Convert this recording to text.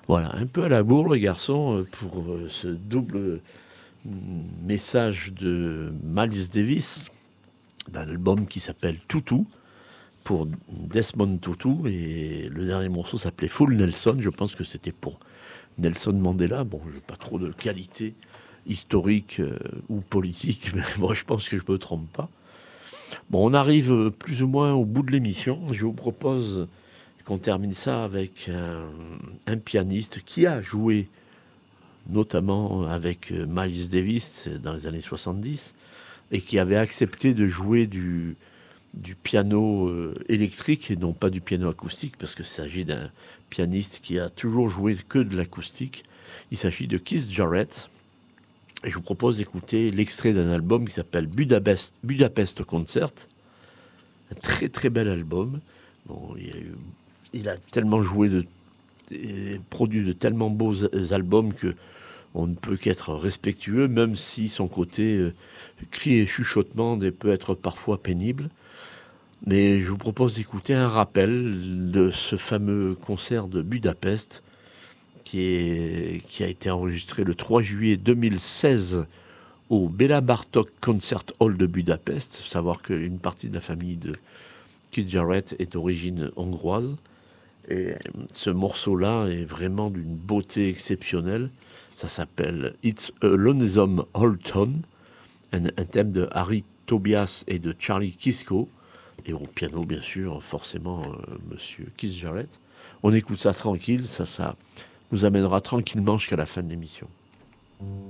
Voilà, un peu à la bourre, le garçon, pour ce double message de Miles Davis, d'un album qui s'appelle Tutu, pour Desmond Tutu, et le dernier morceau s'appelait Full Nelson. Je pense que c'était pour Nelson Mandela. Bon, je n'ai pas trop de qualité historique ou politique, mais bon, je pense que je ne me trompe pas. Bon, on arrive plus ou moins au bout de l'émission. Je vous propose qu'on termine ça avec un pianiste qui a joué notamment avec Miles Davis dans les années 70 et qui avait accepté de jouer du piano électrique et non pas du piano acoustique, parce qu'il s'agit d'un pianiste qui a toujours joué que de l'acoustique. Il s'agit de Keith Jarrett. Et je vous propose d'écouter l'extrait d'un album qui s'appelle Budapest Concert. Un très très bel album. Bon, il a tellement joué et produit de tellement beaux albums que on ne peut qu'être respectueux, même si son côté cri et chuchotement peut être parfois pénible. Mais je vous propose d'écouter un rappel de ce fameux concert de Budapest qui a été enregistré le 3 juillet 2016 au Béla Bartók Concert Hall de Budapest. Il faut savoir qu'une partie de la famille de Keith Jarrett est d'origine hongroise. Et ce morceau-là est vraiment d'une beauté exceptionnelle. Ça s'appelle It's a Lonesome Old Town, un thème de Harry Tobias et de Charlie Kisco. Et au piano, bien sûr, forcément, monsieur Keith Jarrett. On écoute ça tranquille, ça nous amènera tranquillement jusqu'à la fin de l'émission.